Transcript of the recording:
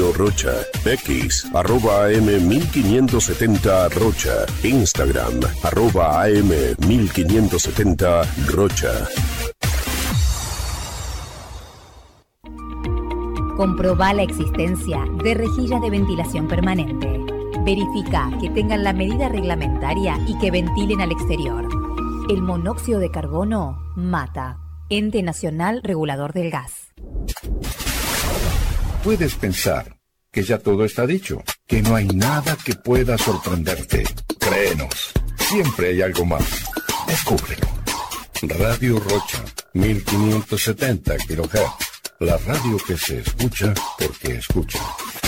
Radio Rocha. X, @AM1570 Rocha. Instagram, @AM1570 Rocha. Comprobá la existencia de rejillas de ventilación permanente. Verifica que tengan la medida reglamentaria y que ventilen al exterior. El monóxido de carbono mata. Ente Nacional Regulador del Gas. Puedes pensar que ya todo está dicho, que no hay nada que pueda sorprenderte. Créenos, siempre hay algo más. Descúbrelo. Radio Rocha, 1570 kHz. La radio que se escucha porque escucha.